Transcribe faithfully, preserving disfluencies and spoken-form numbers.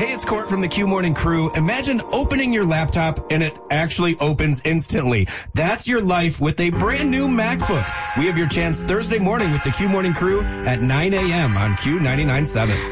Hey, it's Court from the Q Morning Crew. Imagine opening your laptop and it actually opens instantly. That's your life with a brand new MacBook. We have your chance Thursday morning with the Q Morning Crew at nine a.m. on Q ninety-nine point seven.